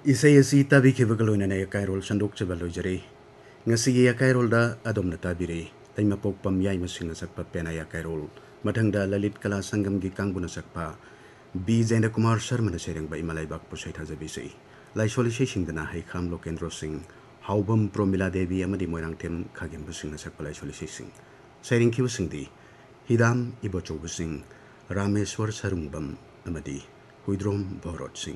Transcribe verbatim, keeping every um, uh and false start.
Isai asi tabi kibagaloina na Kairol sandok chabalo jare. Ngasi ya Kairol da adom na tabire. Tai mapok pam yai masing na sakpa pena ya Kairol. Madangda lalit kala sangam gi kangbu na sakpa. B Jayendra Kumar Sharma na sereng ba imalai bak pusai thajabi sei. Lai solisai singdana hai kham Lokendro Singh. Haubam Promila Devi amadi moirang tem khagem basing na sakpa lai solisai sing. Sereng ki basing di. Hidam Ibocho basing. Rameswar Sarungbam amadi Huidrom Borot Singh.